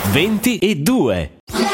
22.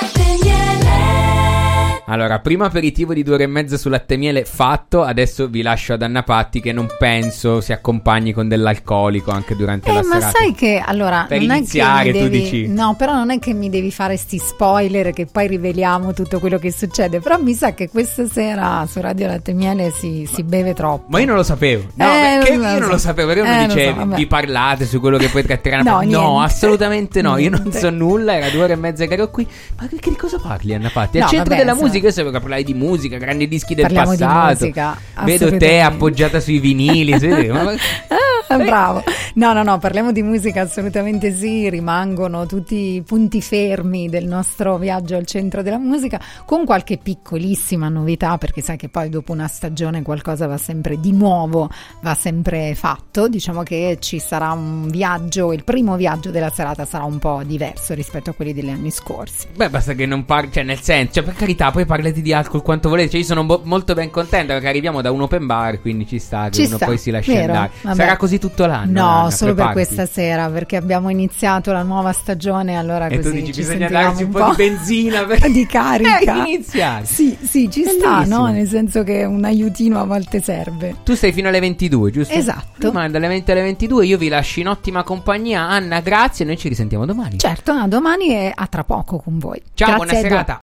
Allora, primo aperitivo di 2 ore e mezza su latte e miele fatto. Adesso vi lascio ad Anna Patti, che non penso si accompagni con dell'alcolico anche durante la serata. Ma sai che, allora, per non iniziare, è che tu devi, dici. no, però non è che mi devi fare sti spoiler che poi riveliamo tutto quello che succede. Però mi sa che questa sera su Radio Latte e Miele si beve troppo. Ma io non lo sapevo. No, perché io non lo sapevo. Perché mi dicevi, vi parlate su quello che poi tratterà? No, assolutamente no. Io non so nulla. Era 2 ore e mezza che ero qui. Ma di cosa parli, Anna Patti? Al centro della musica. Io sapevo che parlavi di musica, grandi dischi del Parliamo passato. Di musica, vedo te appoggiata sui vinili. Bravo. No, parliamo di musica, assolutamente sì. Rimangono tutti i punti fermi del nostro viaggio al centro della musica, con qualche piccolissima novità, perché sai che poi dopo una stagione qualcosa va sempre di nuovo, va sempre fatto. Diciamo che ci sarà un viaggio, il primo viaggio della serata sarà un po' diverso rispetto a quelli degli anni scorsi. Beh, basta che non parli, cioè nel senso, cioè, per carità, poi parlate di alcol quanto volete. Cioè, io sono molto ben contento perché arriviamo da un open bar, quindi ci sta che uno poi si lascia andare. Vabbè. Sarà così tutto l'anno? No, Anna, solo preparati. per questa sera, perché abbiamo iniziato la nuova stagione, allora e così tu dici ci bisogna sentiamo darsi un po' di benzina per di carica. Iniziare. Sì, ci sta, no? Nel senso che un aiutino a volte serve. Tu stai fino alle 22, giusto? Esatto. Ma dalle 20 alle 22 io vi lascio in ottima compagnia. Anna, grazie, noi ci risentiamo domani. Certo, a domani e a tra poco con voi. Ciao, grazie, buona serata.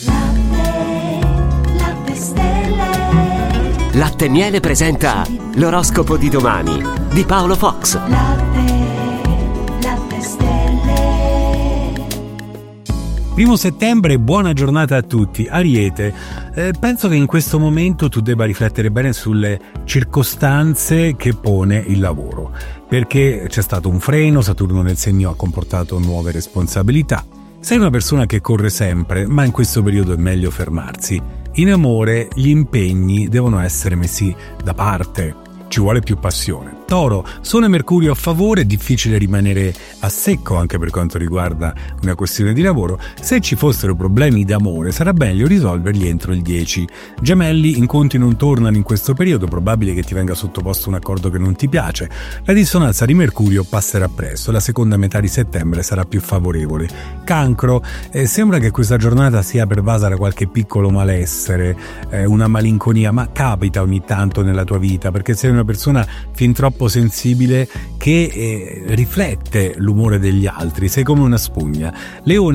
Latte e Miele presenta l'oroscopo di domani di Paolo Fox. Latte stelle. 1 settembre, buona giornata a tutti. Ariete, penso che in questo momento tu debba riflettere bene sulle circostanze che pone il lavoro, perché c'è stato un freno, Saturno nel segno ha comportato nuove responsabilità. Sei una persona che corre sempre, ma in questo periodo è meglio fermarsi. In amore gli impegni devono essere messi da parte, ci vuole più passione. Toro, Sole e Mercurio a favore, è difficile rimanere a secco anche per quanto riguarda una questione di lavoro. Se ci fossero problemi d'amore sarà meglio risolverli entro il 10. Gemelli, incontri non tornano in questo periodo, probabile che ti venga sottoposto un accordo che non ti piace. La dissonanza di Mercurio passerà presto, la seconda metà di settembre sarà più favorevole. Cancro, sembra che questa giornata sia pervasa da qualche piccolo malessere, una malinconia, ma capita ogni tanto nella tua vita perché sei una persona fin troppo sensibile che riflette l'umore degli altri, sei come una spugna. Leone,